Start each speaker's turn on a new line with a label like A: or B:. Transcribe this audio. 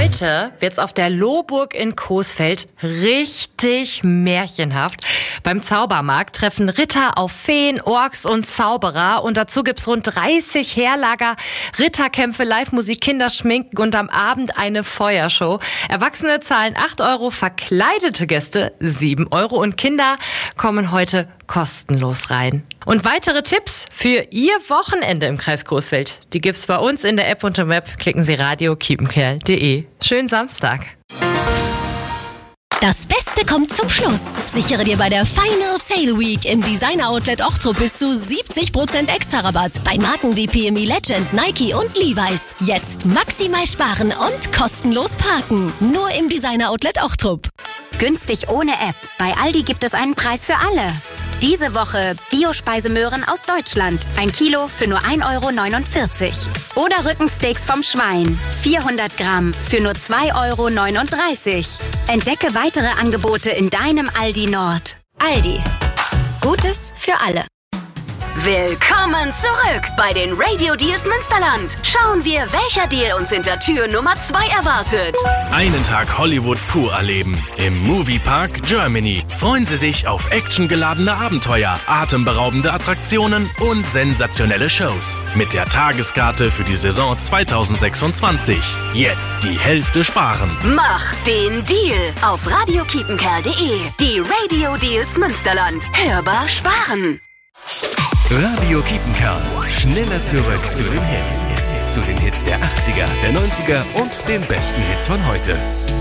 A: Heute wird's auf der Lohburg in Coesfeld richtig märchenhaft. Beim Zaubermarkt treffen Ritter auf Feen, Orks und Zauberer. Und dazu gibt's rund 30 Heerlager, Ritterkämpfe, Live-Musik, Kinderschminken und am Abend eine Feuershow. Erwachsene zahlen 8 Euro, verkleidete Gäste 7 Euro und Kinder kommen heute kostenlos rein. Und weitere Tipps für Ihr Wochenende im Kreis Coesfeld, die gibt's bei uns in der App und im Web. Klicken Sie radio-kiepenkerl.de. Schönen Samstag.
B: Das Beste kommt zum Schluss. Sichere dir bei der Final Sale Week im Designer Outlet Ochtrup bis zu 70% extra Rabatt bei Marken wie PME Legend, Nike und Levi's. Jetzt maximal sparen und kostenlos parken. Nur im Designer Outlet Ochtrup.
C: Günstig ohne App. Bei Aldi gibt es einen Preis für alle. Diese Woche Bio-Speisemöhren aus Deutschland. 1 Kilo für nur 1,49 Euro. Oder Rückensteaks vom Schwein. 400 Gramm für nur 2,39 Euro. Entdecke weitere Angebote in deinem Aldi Nord. Aldi. Gutes für alle.
D: Willkommen zurück bei den Radio Deals Münsterland. Schauen wir, welcher Deal uns hinter Tür Nummer 2 erwartet.
E: Einen Tag Hollywood pur erleben. Im Moviepark Germany. Freuen Sie sich auf actiongeladene Abenteuer, atemberaubende Attraktionen und sensationelle Shows. Mit der Tageskarte für die Saison 2026. Jetzt die Hälfte sparen.
D: Mach den Deal auf radiokiepenkerl.de. Die Radio Deals Münsterland. Hörbar sparen.
F: Radio Kiepenkerl. Schneller zurück zu den Hits. Zu den Hits der 80er, der 90er und den besten Hits von heute.